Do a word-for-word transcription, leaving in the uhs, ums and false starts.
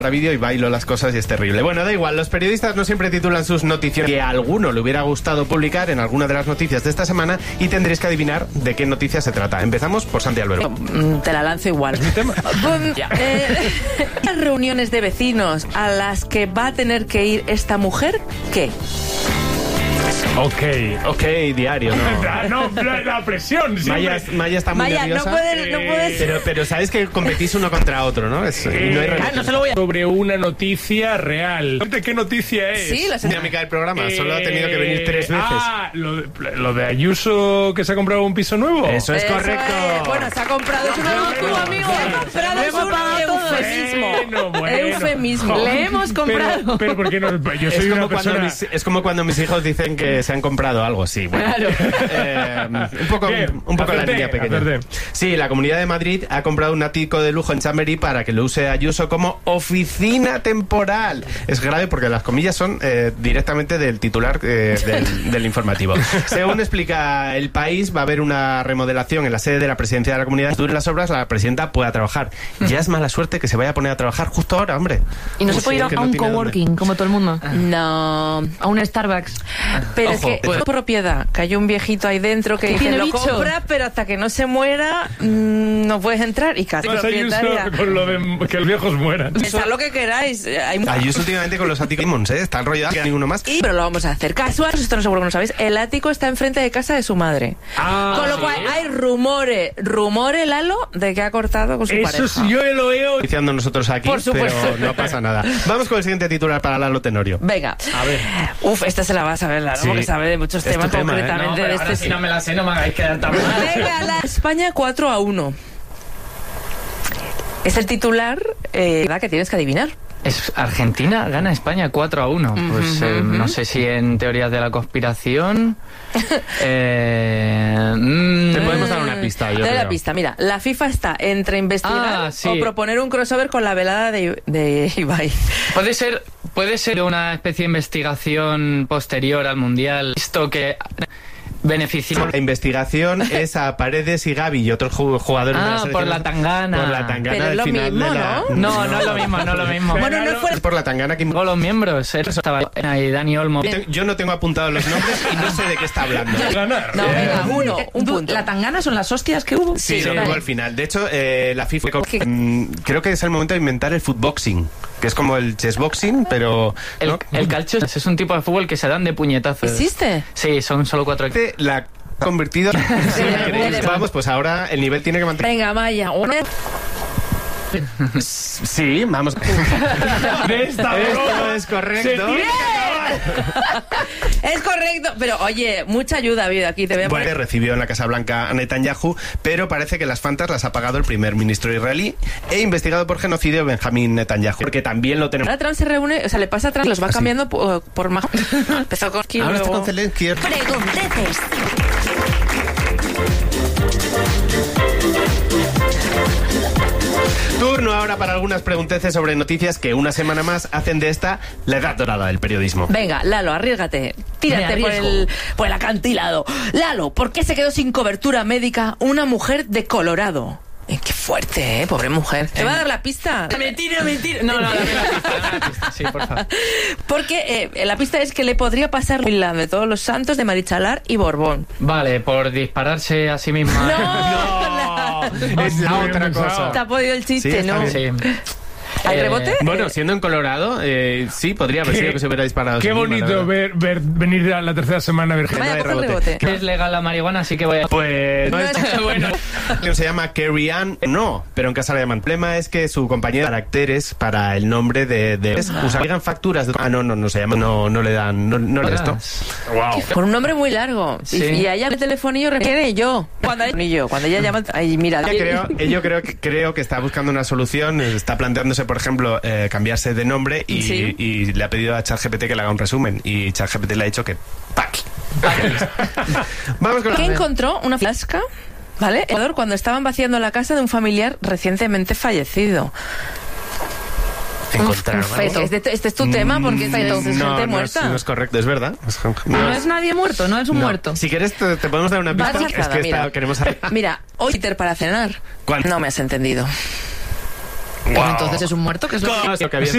vídeo y bailo las cosas y es terrible. Bueno, da igual, los periodistas no siempre titulan sus noticias que a alguno le hubiera gustado publicar en alguna de las noticias de esta semana y tendréis que adivinar de qué noticia se trata. Empezamos por Santi Albero. Te la lanzo igual. ¿Es mi tema? eh, las reuniones de vecinos a las que va a tener que ir esta mujer, ¿qué? Ok, ok, diario, ¿no? no, la, la presión. Maya, Maya está muy Maya, nerviosa. no puedes, no puedes. Pero, pero sabes que competís uno contra otro, ¿no? Es, Eh, y no hay ah, no se lo voy a... Sobre una noticia real. ¿De qué noticia es? Sí, la dinámica del programa. Eh, Solo ha tenido que venir tres veces. Ah, lo de, lo de Ayuso que se ha comprado un piso nuevo. Eso es Eso correcto. es. Bueno, se ha comprado. Es una locura, amigo. Se ha comprado. Es un eufemismo. Bueno, bueno. Eufemismo. Le hemos comprado. Pero, pero ¿por qué no? Yo soy Es como, una cuando persona... mis, es como cuando mis hijos dicen que se han comprado algo, sí. Bueno. Claro. Eh, un poco, Bien, un poco la acerté, niña pequeña. acerté. Sí, la Comunidad de Madrid ha comprado un ático de lujo en Chamberí para que lo use Ayuso como oficina temporal. Es grave porque las comillas son eh, directamente del titular eh, del, del informativo. Según explica El País, va a haber una remodelación en la sede de la presidencia de la comunidad. Durante las obras, la presidenta pueda trabajar. Ya es mala suerte que se vaya a poner a trabajar justo ahora, hombre. Y no se puede ir a, Que a no un tiene coworking, dónde. como todo el mundo. No. A un Starbucks. Pero Ojo, es que pues- es propiedad, que hay un viejito ahí dentro que dice, tiene lo bichos. compra, pero hasta que no se muera mm, no puedes entrar. Y casi Más Ayuso propietaria. con lo de que los viejos mueran. Pensad lo que queráis. Hay Ayuso últimamente con los áticos Limons, ¿eh? Está enrollado, que ninguno más. Y, pero lo vamos a hacer casual, esto no seguro que no sabéis. El ático está enfrente de casa de su madre. Ah, Con lo ¿sí? cual hay rumores, rumores, Lalo, de que ha cortado con su Eso pareja. sí, yo lo he oído. Iniciando nosotros aquí, Por supuesto. pero no pasa nada. Vamos con el siguiente titular para Lalo Tenorio. Venga. A ver. Uf, esta se la vas a ver, Lalo, Sí. porque sabe de muchos Es tu temas tema, ¿eh? concretamente No, pero de ahora este. si no me la sé, no me hagáis quedar tan mal. Venga, la España cuatro a uno. Es el titular eh, que tienes que adivinar. Es Argentina gana España cuatro a uno. Pues eh, no sé si en teorías de la conspiración. eh, mm, Te podemos dar una pista, yo Te doy la creo. pista, mira, la FIFA está entre investigar Ah, sí. o proponer un crossover con la velada de, de Ibai. Puede ser, puede ser una especie de investigación posterior al mundial. Visto que beneficia. La investigación es a Paredes y Gavi y otros ju- jugadores de la Ah, selección. por la tangana. Por la tangana Pero es del lo final mismo, de la... ¿no? No, no es lo mismo, no es lo mismo. Bueno, no fue Es por la tangana que... Luego los miembros, eso estaba ahí, Dani Olmo. Yo te- Yo no tengo apuntados los nombres y no sé de qué está hablando. Ganar. No, venga, uno, un Tú- punto. La tangana son las hostias que hubo. Sí, Sí, lo vale. tengo al final. De hecho, eh, la FIFA... mm, creo que es el momento de inventar el footboxing, que es como el chessboxing, pero... El, ¿no? el calcio es un tipo de fútbol que se dan de puñetazos. ¿Existe? Sí, son solo cuatro. La ha convertido... Sí, increíble. Vamos, pues ahora el nivel tiene que mantener... Venga, Maya, una... Sí, vamos. De esta Esto broma es se correcto. tiene que acabar. Es correcto, pero oye, mucha ayuda ha habido aquí. Te voy a Bueno, poner... recibió en la Casa Blanca a Netanyahu, pero parece que las fantas las ha pagado el primer ministro israelí e investigado por genocidio Benjamín Netanyahu, porque también lo tenemos. Ahora Trump se reúne, o sea, le pasa a Trump, los va Ah, sí. cambiando por, por más. Empezó con Kim, Ahora está luego- con Zelensky. Pregunteces. Turno ahora para algunas pregunteces sobre noticias que una semana más hacen de esta la edad dorada del periodismo. Venga, Lalo, arriesgate. Tírate Me por arriesgo. el, por el acantilado. Lalo, ¿por qué se quedó sin cobertura médica una mujer de Colorado? Eh, qué fuerte, ¿eh? Pobre mujer. ¿Te va a dar la pista? Mentira, mentira. No, no, dame la pista, dame la pista. Sí, por favor. Porque eh, la pista es que le podría pasar la de todos los santos de Marichalar y Borbón. Vale, por dispararse a sí misma. No, Es la Muy otra bien pensado. cosa. te ha podido el Sí, chiste, está ¿no? bien. Sí. ¿Hay Eh, rebote? Bueno, siendo en Colorado, eh, sí, podría haber Qué- sido que se hubiera disparado. Qué a sí misma, la bonito verdad. ver, ver venir a la tercera semana virgen. Vaya, no hay coge el rebote. rebote. Es legal la marihuana, así que voy a... Pues no No es es- bueno. Se llama Carrie Ann. No, pero en casa la llaman. El problema es que su compañera caracteres para el nombre de, de usan facturas. De, ah, no, no, no se llama. No, no le dan. No, no le esto. Wow. Con un nombre muy largo. Sí. Y, y allá el telefonillo refiere yo. Cuando ella, yo. Cuando ella llama. Ay, mira. Yo creo, eh, yo creo, que- creo que está buscando una solución. Está planteándose, por ejemplo, eh, cambiarse de nombre y, Sí. y le ha pedido a ChatGPT que le haga un resumen. Y ChatGPT le ha dicho que. ¡Pac! Vamos con ¿Qué la. encontró? Una flasca. ¿Vale? Ecuador, cuando estaban vaciando la casa de un familiar recientemente fallecido. Encontraron Un algo. feto. Este, este es tu tema porque está entonces no, gente no muerta. Es, no es correcto, es verdad. Es- No es nadie muerto, no es un no. muerto. Si quieres, te, te podemos dar una pista. Vas Es lanzada, que mira. está- queremos saber. Mira, hoy Peter para cenar. ¿Cuál? No me has entendido. Pues entonces es un muerto, que es lo que... Lo que había Sí,